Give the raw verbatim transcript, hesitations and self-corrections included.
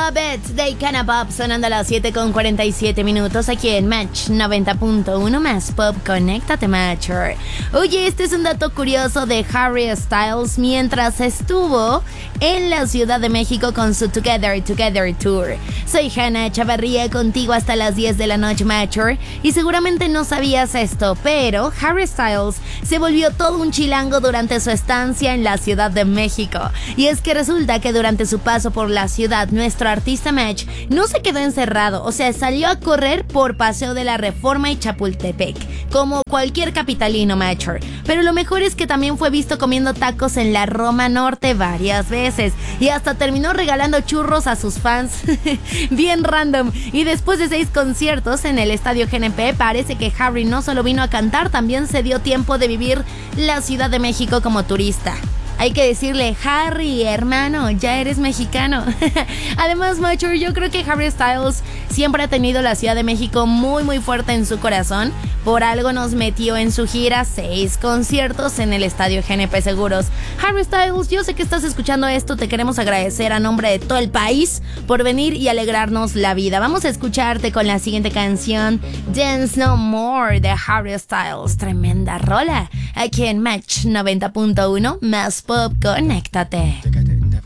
Love It, They Canna Pop, sonando a las siete con cuarenta y siete minutos aquí en Match noventa punto uno más Pop. Conéctate, Matcher. Oye, este es un dato curioso de Harry Styles mientras estuvo en la Ciudad de México con su Together Together Tour. Soy Hannah Chavarría, contigo hasta las diez de la noche, Matcher. Y seguramente no sabías esto, pero Harry Styles se volvió todo un chilango durante su estancia en la Ciudad de México. Y es que resulta que durante su paso por la ciudad, nuestro artista Match no se quedó encerrado, o sea, salió a correr por Paseo de la Reforma y Chapultepec, como cualquier capitalino, Matcher. Pero lo mejor es que también fue visto comiendo tacos en la Roma Norte varias veces y hasta terminó regalando churros a sus fans. Bien random. Y después de seis conciertos en el Estadio G N P, parece que Harry no solo vino a cantar, también se dio tiempo de vivir la Ciudad de México como turista. Hay que decirle, Harry, hermano, ya eres mexicano. Además, Matcher, yo creo que Harry Styles siempre ha tenido la Ciudad de México muy muy fuerte en su corazón. Por algo nos metió en su gira seis conciertos en el Estadio G N P Seguros. Harry Styles, yo sé que estás escuchando esto, te queremos agradecer a nombre de todo el país por venir y alegrarnos la vida. Vamos a escucharte con la siguiente canción, Dance No More, de Harry Styles. Tremenda rola, aquí en Match noventa punto uno más Pop. Conéctate.